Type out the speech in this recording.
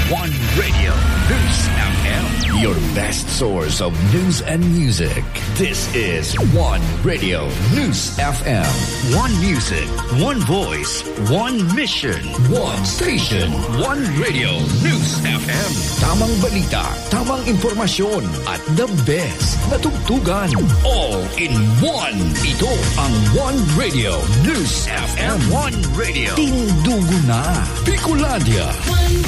One Radio News FM, your best source of news and music. This is One Radio News FM. One music, one voice, one mission, one station, One Radio News FM. Tamang balita, tamang impormasyon, at the best na tugtugan. All in one. Ito ang One Radio News FM. One Radio. Tindugo na. Bicolandia.